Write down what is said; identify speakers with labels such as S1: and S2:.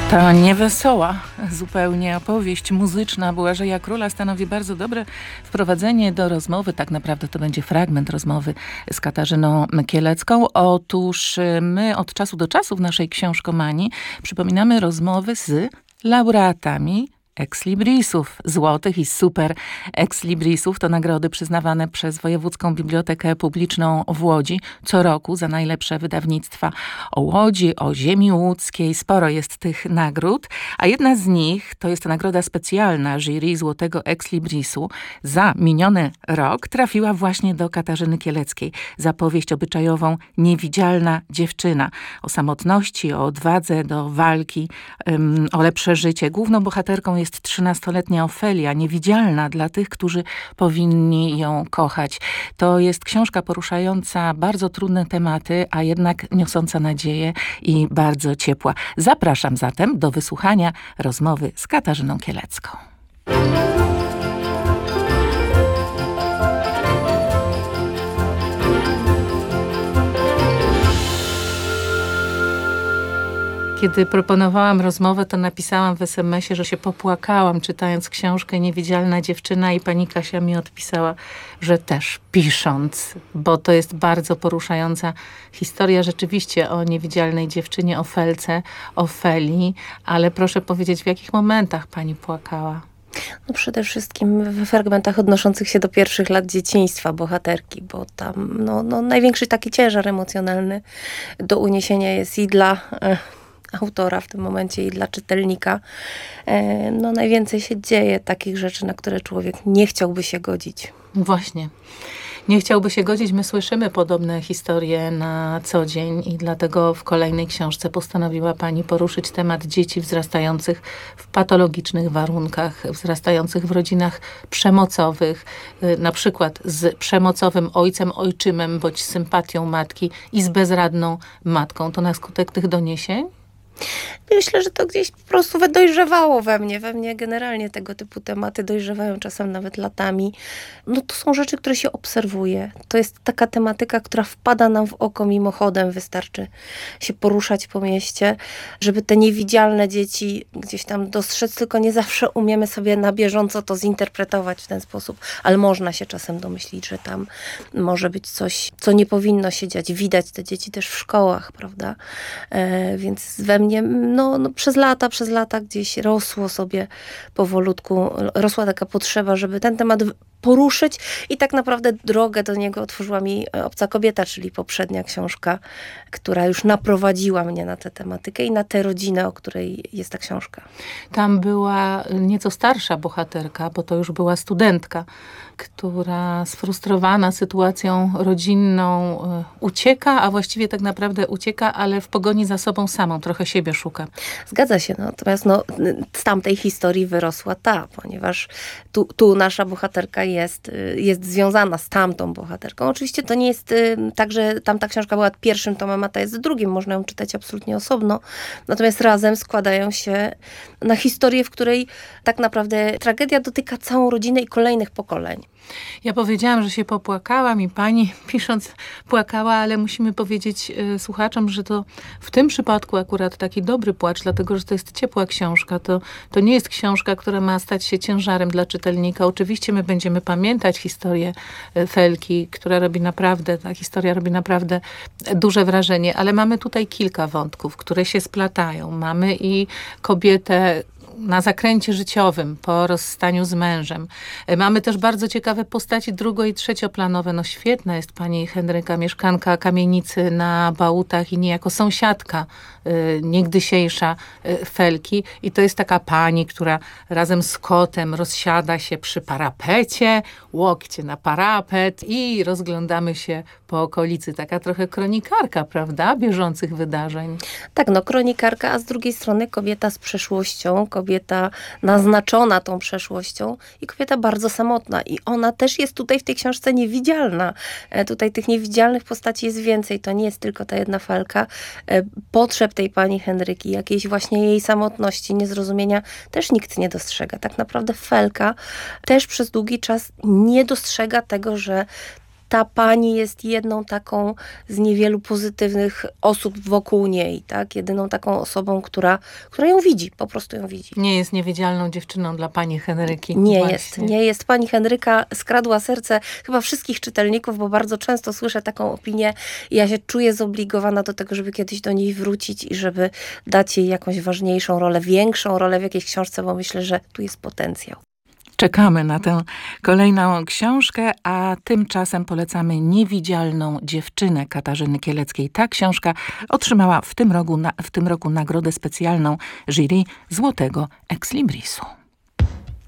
S1: Ta niewesoła zupełnie opowieść muzyczna Błażeja Króla stanowi bardzo dobre wprowadzenie do rozmowy. Tak naprawdę to będzie fragment rozmowy z Katarzyną Kielecką. Otóż my od czasu do czasu w naszej książkomanii przypominamy rozmowy z laureatami Exlibrisów, złotych i super Exlibrisów. To nagrody przyznawane przez Wojewódzką Bibliotekę Publiczną w Łodzi co roku za najlepsze wydawnictwa o Łodzi, o ziemi łódzkiej. Sporo jest tych nagród, a jedna z nich to jest nagroda specjalna jury Złotego Exlibrisu za miniony rok trafiła właśnie do Katarzyny Kieleckiej za powieść obyczajową Niewidzialna dziewczyna. O samotności, o odwadze do walki, o lepsze życie. Główną bohaterką jest 13-letnia Ofelia, niewidzialna dla tych, którzy powinni ją kochać. To jest książka poruszająca bardzo trudne tematy, a jednak niosąca nadzieję i bardzo ciepła. Zapraszam zatem do wysłuchania rozmowy z Katarzyną Kielecką. Kiedy proponowałam rozmowę, to napisałam w SMS-ie, że się popłakałam, czytając książkę Niewidzialna dziewczyna, i pani Kasia mi odpisała, że też pisząc, bo to jest bardzo poruszająca historia rzeczywiście o niewidzialnej dziewczynie, o Felce, Ofelii, ale proszę powiedzieć, w jakich momentach pani płakała?
S2: No przede wszystkim w fragmentach odnoszących się do pierwszych lat dzieciństwa bohaterki, bo tam największy taki ciężar emocjonalny do uniesienia jest i dla autora w tym momencie, i dla czytelnika. Najwięcej się dzieje takich rzeczy, na które człowiek nie chciałby się godzić.
S1: Właśnie. Nie chciałby się godzić. My słyszymy podobne historie na co dzień i dlatego w kolejnej książce postanowiła pani poruszyć temat dzieci wzrastających w patologicznych warunkach, wzrastających w rodzinach przemocowych, na przykład z przemocowym ojcem, ojczymem, bądź sympatią matki i z bezradną matką. To na skutek tych doniesień?
S2: Myślę, że to gdzieś po prostu dojrzewało we mnie. We mnie generalnie tego typu tematy dojrzewają czasem nawet latami. To są rzeczy, które się obserwuje. To jest taka tematyka, która wpada nam w oko mimochodem. Wystarczy się poruszać po mieście, żeby te niewidzialne dzieci gdzieś tam dostrzec, tylko nie zawsze umiemy sobie na bieżąco to zinterpretować w ten sposób. Ale można się czasem domyślić, że tam może być coś, co nie powinno się dziać. Widać te dzieci też w szkołach, prawda? Więc we mnie przez lata gdzieś rosło sobie powolutku, rosła taka potrzeba, żeby ten temat poruszyć, i tak naprawdę drogę do niego otworzyła mi Obca kobieta, czyli poprzednia książka, która już naprowadziła mnie na tę tematykę i na tę rodzinę, o której jest ta książka.
S1: Tam była nieco starsza bohaterka, bo to już była studentka, która sfrustrowana sytuacją rodzinną ucieka, a właściwie tak naprawdę ucieka, ale w pogoni za sobą samą, trochę siebie szuka.
S2: Zgadza się, natomiast z tamtej historii wyrosła ponieważ tu nasza bohaterka jest związana z tamtą bohaterką. Oczywiście to nie jest tak, że tamta książka była pierwszym tomem, a ta jest drugim. Można ją czytać absolutnie osobno. Natomiast razem składają się na historię, w której tak naprawdę tragedia dotyka całą rodzinę i kolejnych pokoleń.
S1: Ja powiedziałam, że się popłakałam i pani pisząc płakała, ale musimy powiedzieć słuchaczom, że to w tym przypadku akurat taki dobry płacz, dlatego że to jest ciepła książka. To nie jest książka, która ma stać się ciężarem dla czytelnika. Oczywiście my będziemy pamiętać historię Felki, ta historia robi naprawdę duże wrażenie, ale mamy tutaj kilka wątków, które się splatają. Mamy i kobietę na zakręcie życiowym, po rozstaniu z mężem. Mamy też bardzo ciekawe postaci drugo- i trzecioplanowe. Świetna jest pani Henryka, mieszkanka kamienicy na Bałutach i niejako sąsiadka niegdysiejsza Felki. I to jest taka pani, która razem z kotem rozsiada się przy parapecie, łokcie na parapet i rozglądamy się po okolicy. Taka trochę kronikarka, prawda? Bieżących wydarzeń.
S2: Tak, kronikarka, a z drugiej strony kobieta z przeszłością, kobieta naznaczona tą przeszłością i kobieta bardzo samotna. I ona też jest tutaj w tej książce niewidzialna. Tutaj tych niewidzialnych postaci jest więcej. To nie jest tylko ta jedna Felka. Potrzeb tej pani Henryki, jakiejś właśnie jej samotności, niezrozumienia też nikt nie dostrzega. Tak naprawdę Felka też przez długi czas nie dostrzega tego, że ta pani jest jedną taką z niewielu pozytywnych osób wokół niej, tak? Jedyną taką osobą, która ją widzi, po prostu ją widzi.
S1: Nie jest niewidzialną dziewczyną dla pani Henryki.
S2: Nie jest. Pani Henryka skradła serce chyba wszystkich czytelników, bo bardzo często słyszę taką opinię i ja się czuję zobligowana do tego, żeby kiedyś do niej wrócić i żeby dać jej jakąś ważniejszą rolę, większą rolę w jakiejś książce, bo myślę, że tu jest potencjał.
S1: Czekamy na tę kolejną książkę, a tymczasem polecamy Niewidzialną dziewczynę Katarzyny Kieleckiej. Ta książka otrzymała w tym roku nagrodę specjalną jury Złotego Exlibrisu.